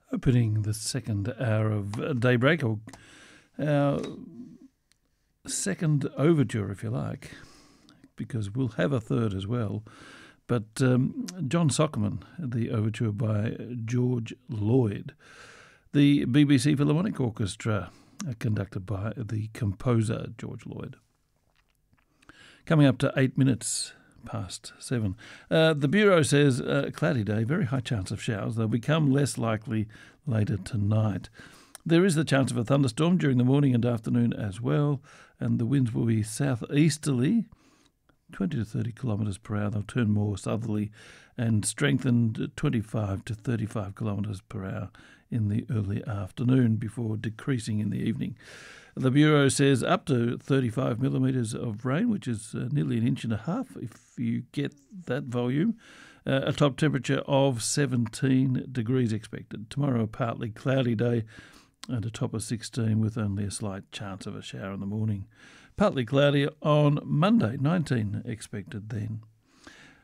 Opening the second hour of Daybreak, or our second overture, if you like, because we'll have a third as well. But John Sockerman, the overture by George Lloyd. The BBC Philharmonic Orchestra, conducted by the composer George Lloyd. Coming up to 8 minutes past 7. The Bureau says cloudy day, very high chance of showers. They'll become less likely later tonight. There is the chance of a thunderstorm during the morning and afternoon as well, and the winds will be southeasterly, 20 to 30 kilometres per hour. They'll turn more southerly and strengthen 25 to 35 kilometres per hour in the early afternoon before decreasing in the evening. The Bureau says up to 35 millimetres of rain, which is nearly an inch and a half if you get that volume. A top temperature of 17 degrees expected. Tomorrow a partly cloudy day and a top of 16 with only a slight chance of a shower in the morning. Partly cloudy on Monday, 19 expected then.